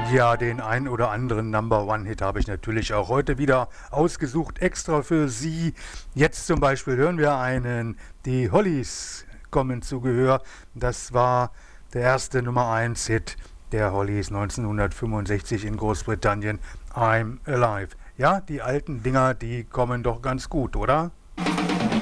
Ja, den ein oder anderen Number-One-Hit habe ich natürlich auch heute wieder ausgesucht, extra für Sie. Jetzt zum Beispiel hören wir die Hollies kommen zu Gehör. Das war der erste Nummer 1 Hit der Hollies 1965 in Großbritannien, I'm Alive. Ja, die alten Dinger, die kommen doch ganz gut, oder?